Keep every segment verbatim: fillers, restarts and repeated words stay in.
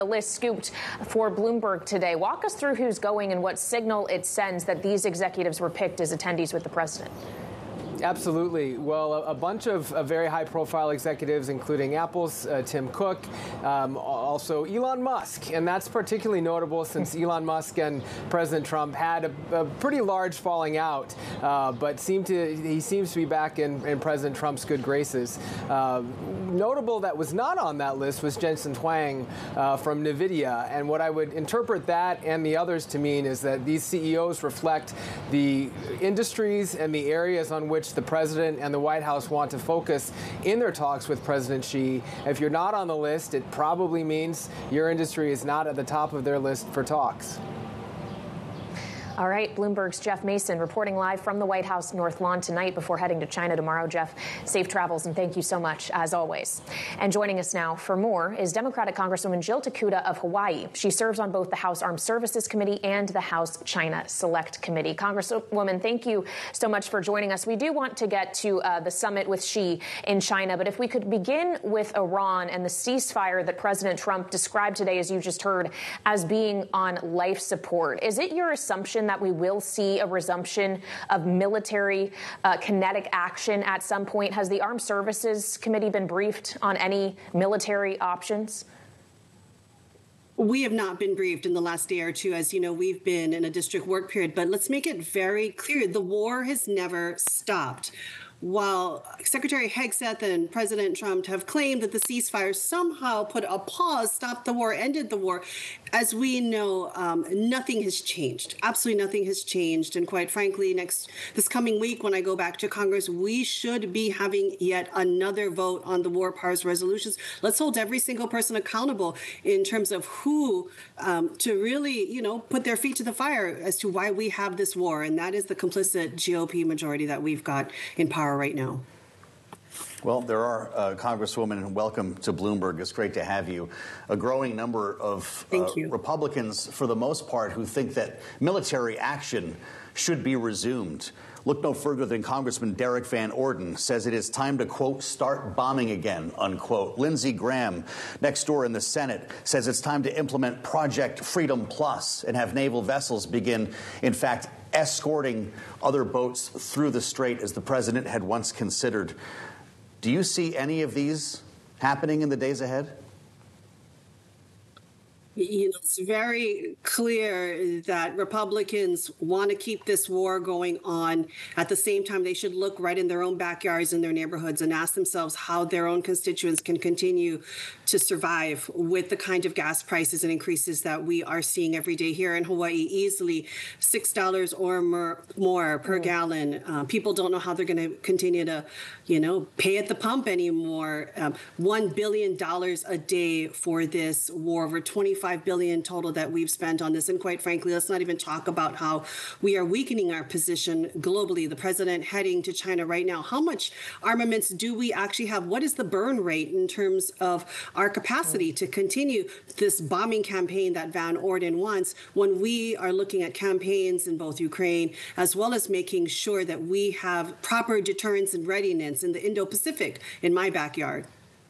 The list scooped for Bloomberg today. Walk us through who's going and what signal it sends that these executives were picked as attendees with the president. Absolutely. Well, a, a bunch of, of very high-profile executives, including Apple's uh, Tim Cook, um, also Elon Musk. And that's particularly notable since Elon Musk and President Trump had a, a pretty large falling out, uh, but seemed to he seems to be back in, in President Trump's good graces. Uh, notable that was not on that list was Jensen Huang uh, from NVIDIA. And what I would interpret that and the others to mean is that these C E Os reflect the industries and the areas on which the president and the White House want to focus in their talks with President Xi. If you're not on the list, it probably means your industry is not at the top of their list for talks. All right, Bloomberg's Jeff Mason reporting live from the White House North Lawn tonight before heading to China tomorrow. Jeff, safe travels, and thank you so much, as always. And joining us now for more is Democratic Congresswoman Jill Takuda of Hawaii. She serves on both the House Armed Services Committee and the House China Select Committee. Congresswoman, thank you so much for joining us. We do want to get to uh, the summit with Xi in China, but if we could begin with Iran and the ceasefire that President Trump described today, as you just heard, as being on life support. Is it your assumption that we will see a resumption of military uh, kinetic action at some point? Has the Armed Services Committee been briefed on any military options? We have not been briefed in the last day or two. As you know, we've been in a district work period, but let's make it very clear. The war has never stopped. While Secretary Hegseth and President Trump have claimed that the ceasefire somehow put a pause, stopped the war, ended the war, as we know, um, nothing has changed. Absolutely nothing has changed. And quite frankly, next this coming week, when I go back to Congress, we should be having yet another vote on the war powers resolutions. Let's hold every single person accountable in terms of who um, to really, you know, put their feet to the fire as to why we have this war. And that is the complicit G O P majority that we've got in power right now. Well, there are, uh, Congresswoman, and welcome to Bloomberg. It's great to have you. A growing number of uh, Republicans, for the most part, who think that military action should be resumed. Look no further than Congressman Derek Van Orden says it is time to, quote, start bombing again, unquote. Lindsey Graham, next door in the Senate, says it's time to implement Project Freedom Plus and have naval vessels begin, in fact, escorting other boats through the strait as the president had once considered. Do you see any of these happening in the days ahead? You know, it's very clear that Republicans want to keep this war going on. At the same time, they should look right in their own backyards and their neighborhoods and ask themselves how their own constituents can continue to survive with the kind of gas prices and increases that we are seeing every day here in Hawaii. Easily six dollars or more, more per mm. gallon. Uh, people don't know how they're going to continue to, you know, pay at the pump anymore. Um, one billion dollars a day for this war, over twenty-five billion dollars total that we've spent on this. And quite frankly, let's not even talk about how we are weakening our position globally. The president heading to China right now. How much armaments do we actually have? What is the burn rate in terms of our capacity to continue this bombing campaign that Van Orden wants, when we are looking at campaigns in both Ukraine, as well as making sure that we have proper deterrence and readiness in the Indo-Pacific, in my backyard?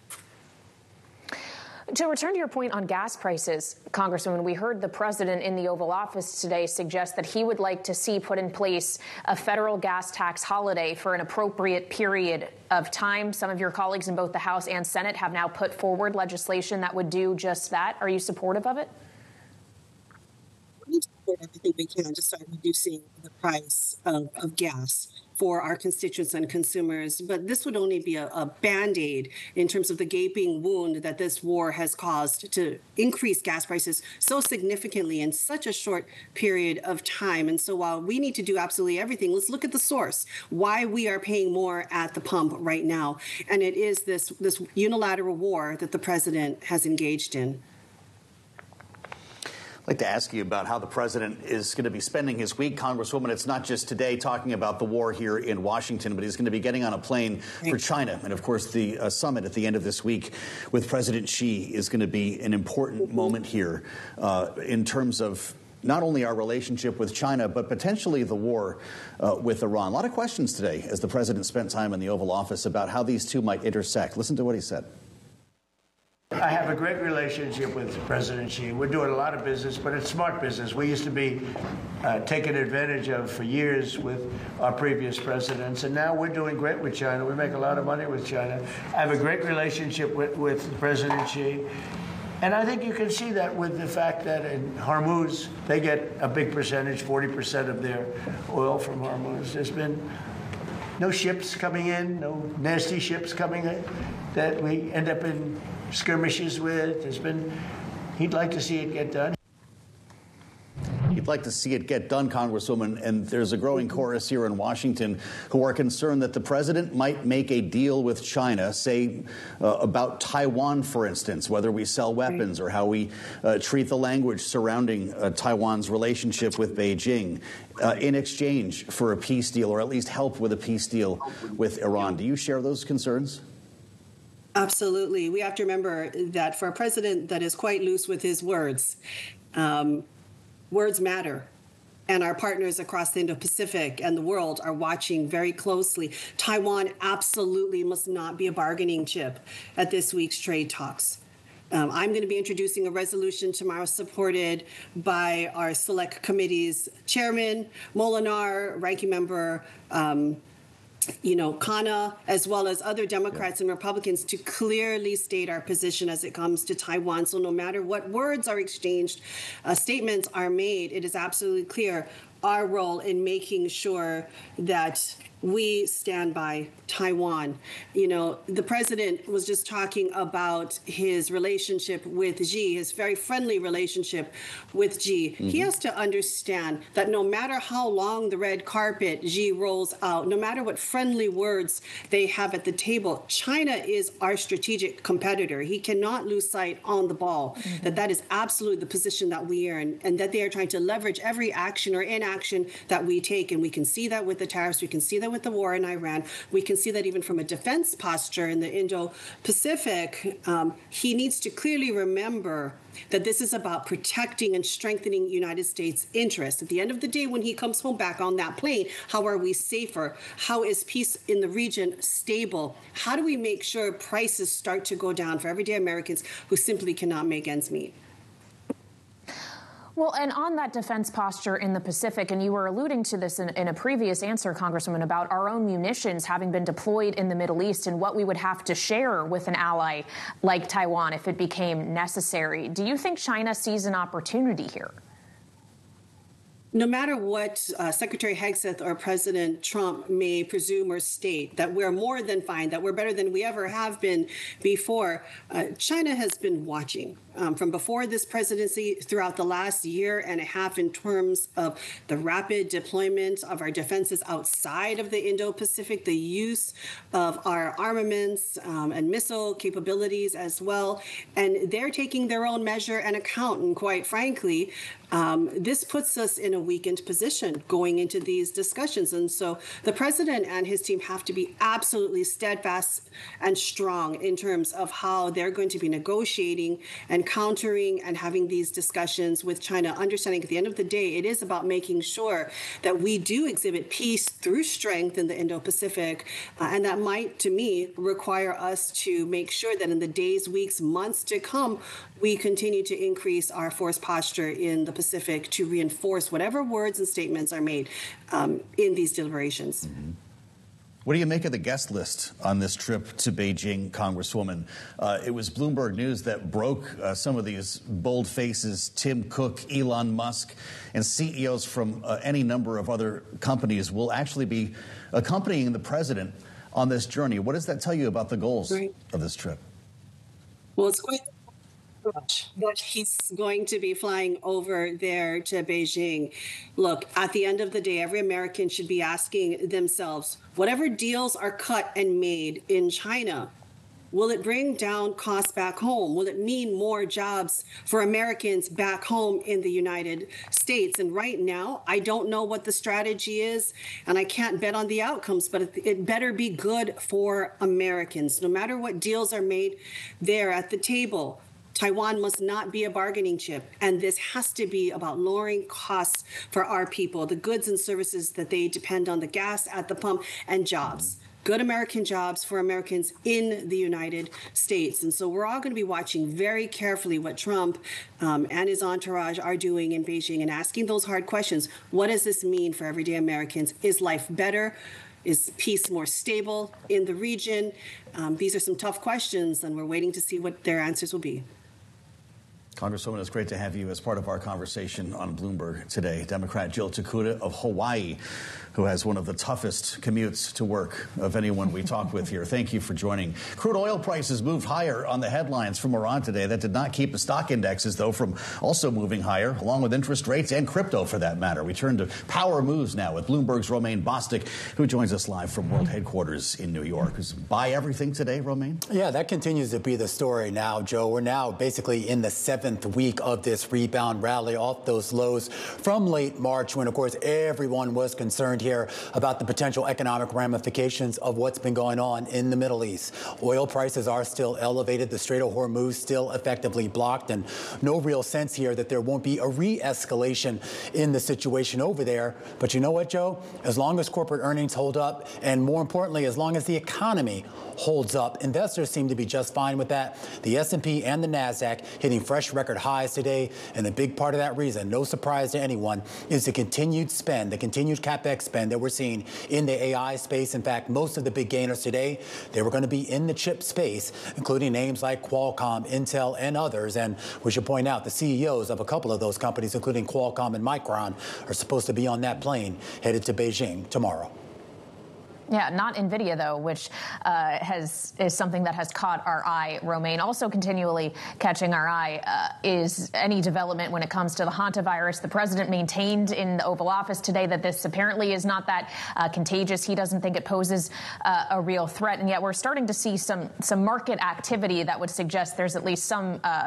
To return to your point on gas prices, Congresswoman, we heard the president in the Oval Office today suggest that he would like to see put in place a federal gas tax holiday for an appropriate period of time. Some of your colleagues in both the House and Senate have now put forward legislation that would do just that. Are you supportive of it? We support everything we can to start reducing the price of, of gas for our constituents and consumers. But this would only be a, a Band-Aid in terms of the gaping wound that this war has caused to increase gas prices so significantly in such a short period of time. And so while we need to do absolutely everything, let's look at the source, why we are paying more at the pump right now. And it is this, this unilateral war that the president has engaged in. I'd like to ask you about how the president is going to be spending his week, Congresswoman. It's not just today talking about the war here in Washington, but he's going to be getting on a plane for China. And, of course, the uh, summit at the end of this week with President Xi is going to be an important moment here uh, in terms of not only our relationship with China, but potentially the war uh, with Iran. A lot of questions today as the president spent time in the Oval Office about how these two might intersect. Listen to what he said. I have a great relationship with President Xi. We're doing a lot of business, but it's smart business. We used to be uh, taken advantage of for years with our previous presidents, and now we're doing great with China. We make a lot of money with China. I have a great relationship with, with President Xi. And I think you can see that with the fact that in Hormuz, they get a big percentage, forty percent of their oil from Hormuz. There's been no ships coming in, no nasty ships coming in that we end up in skirmishes with. There's been, he'd like to see it get done. You'd like to see it get done, Congresswoman, and there's a growing chorus here in Washington who are concerned that the president might make a deal with China, say uh, about Taiwan, for instance, whether we sell weapons or how we uh, treat the language surrounding uh, Taiwan's relationship with Beijing uh, in exchange for a peace deal, or at least help with a peace deal with Iran. Do you share those concerns? Absolutely. We have to remember that for a president that is quite loose with his words, um, words matter. And our partners across the Indo-Pacific and the world are watching very closely. Taiwan absolutely must not be a bargaining chip at this week's trade talks. Um, I'm going to be introducing a resolution tomorrow supported by our select committee's chairman, Molinar, ranking member um, you know, Khanna, as well as other Democrats and Republicans, to clearly state our position as it comes to Taiwan. So no matter what words are exchanged, uh, statements are made, it is absolutely clear our role in making sure that we stand by Taiwan. You know, the president was just talking about his relationship with Xi, his very friendly relationship with Xi. Mm-hmm. He has to understand that no matter how long the red carpet Xi rolls out, no matter what friendly words they have at the table, China is our strategic competitor. He cannot lose sight on the ball, mm-hmm. that that is absolutely the position that we are in, and that they are trying to leverage every action or inaction that we take. And we can see that with the tariffs. We can see that with the war in Iran. We can see that even from a defense posture in the Indo-Pacific. Um, he needs to clearly remember that this is about protecting and strengthening United States interests. At the end of the day, when he comes home back on that plane, how are we safer? How is peace in the region stable? How do we make sure prices start to go down for everyday Americans who simply cannot make ends meet? Well, and on that defense posture in the Pacific, and you were alluding to this in, in a previous answer, Congresswoman, about our own munitions having been deployed in the Middle East and what we would have to share with an ally like Taiwan if it became necessary. Do you think China sees an opportunity here? No matter what uh, Secretary Hegseth or President Trump may presume or state, that we're more than fine, that we're better than we ever have been before, uh, China has been watching um, from before this presidency throughout the last year and a half in terms of the rapid deployment of our defenses outside of the Indo-Pacific, the use of our armaments um, and missile capabilities as well. And they're taking their own measure and account. And quite frankly, Um, this puts us in a weakened position going into these discussions. And so the president and his team have to be absolutely steadfast and strong in terms of how they're going to be negotiating and countering and having these discussions with China, understanding at the end of the day, it is about making sure that we do exhibit peace through strength in the Indo-Pacific. Uh, and that might, to me, require us to make sure that in the days, weeks, months to come, we continue to increase our force posture in the Pacific to reinforce whatever words and statements are made um, in these deliberations. Mm-hmm. What do you make of the guest list on this trip to Beijing, Congresswoman? Uh, it was Bloomberg News that broke uh, some of these bold faces. Tim Cook, Elon Musk, and C E Os from uh, any number of other companies will actually be accompanying the president on this journey. What does that tell you about the goals right. of this trip? Well, it's quite that he's going to be flying over there to Beijing. Look, at the end of the day, every American should be asking themselves, whatever deals are cut and made in China, will it bring down costs back home? Will it mean more jobs for Americans back home in the United States? And right now, I don't know what the strategy is, and I can't bet on the outcomes, but it, it better be good for Americans. No matter what deals are made there at the table, Taiwan must not be a bargaining chip, and this has to be about lowering costs for our people, the goods and services that they depend on, the gas at the pump, and jobs. good American jobs for Americans in the United States. And so we're all going to be watching very carefully what Trump um, and his entourage are doing in Beijing and asking those hard questions. What does this mean for everyday Americans? Is life better? Is peace more stable in the region? Um, these are some tough questions, and we're waiting to see what their answers will be. Congresswoman, it's great to have you as part of our conversation on Bloomberg today. Democrat Jill Takuda of Hawaii, who has one of the toughest commutes to work of anyone we talk with here. Thank you for joining. Crude oil prices moved higher on the headlines from Iran today. That did not keep the stock indexes, though, from also moving higher, along with interest rates and crypto, for that matter. We turn to power moves now with Bloomberg's Romaine Bostick, who joins us live from World Headquarters in New York. Who's buy everything today, Romaine? Yeah, that continues to be the story now, Joe. We're now basically in the seventh week of this rebound rally off those lows from late March, when, of course, everyone was concerned here about the potential economic ramifications of what's been going on in the Middle East. Oil prices are still elevated. The Strait of Hormuz still effectively blocked, and no real sense here that there won't be a re-escalation in the situation over there. But you know what, Joe? As long as corporate earnings hold up, and more importantly, as long as the economy holds up, investors seem to be just fine with that. The S and P and the NASDAQ hitting fresh record highs today, and a big part of that reason, no surprise to anyone, is the continued spend, the continued CapEx spend that we're seeing in the A I space. In fact, most of the big gainers today, they were going to be in the chip space, including names like Qualcomm, Intel, and others. And we should point out the C E Os of a couple of those companies, including Qualcomm and Micron, are supposed to be on that plane headed to Beijing tomorrow. Yeah, not NVIDIA, though, which uh, has is something that has caught our eye, Romaine. Also continually catching our eye uh, is any development when it comes to the hantavirus. The president maintained in the Oval Office today that this apparently is not that uh, contagious. He doesn't think it poses uh, a real threat. And yet we're starting to see some, some market activity that would suggest there's at least some uh,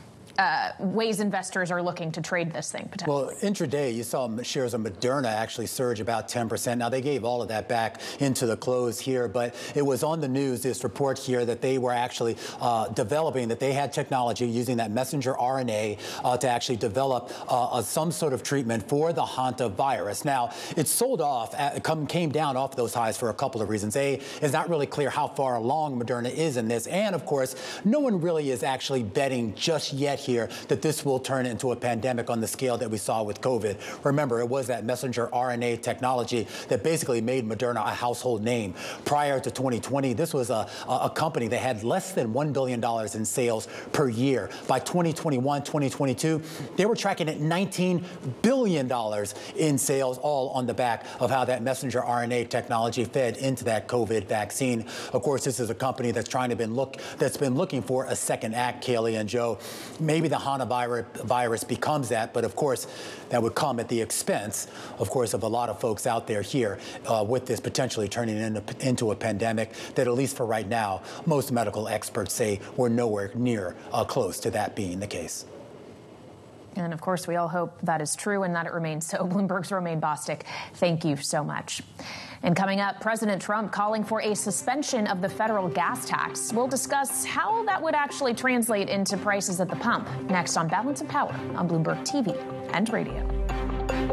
Uh, ways investors are looking to trade this thing potentially. Well, intraday, you saw shares of Moderna actually surge about ten percent. Now, they gave all of that back into the close here, but it was on the news, this report here, that they were actually uh, developing, that they had technology using that messenger R N A uh, to actually develop uh, a, some sort of treatment for the hantavirus. Now, it sold off, at, come, came down off those highs for a couple of reasons. A, it's not really clear how far along Moderna is in this. And, of course, no one really is actually betting just yet here that this will turn into a pandemic on the scale that we saw with COVID. Remember, it was that messenger R N A technology that basically made Moderna a household name. Prior to twenty twenty, this was a, a company that had less than one billion dollars in sales per year. By twenty twenty-one, twenty twenty-two, they were tracking at nineteen billion dollars in sales, all on the back of how that messenger R N A technology fed into that COVID vaccine. Of course, this is a company that's trying to been look that's been looking for a second act, Kaylee and Joe. Maybe the hantavirus becomes that, but of course, that would come at the expense, of course, of a lot of folks out there here uh, with this potentially turning into, into a pandemic that, at least for right now, most medical experts say we're nowhere near uh, close to that being the case. And of course, we all hope that is true and that it remains so. Bloomberg's Romaine Bostick, thank you so much. And coming up, President Trump calling for a suspension of the federal gas tax. We'll discuss how that would actually translate into prices at the pump next on Balance of Power on Bloomberg T V and radio.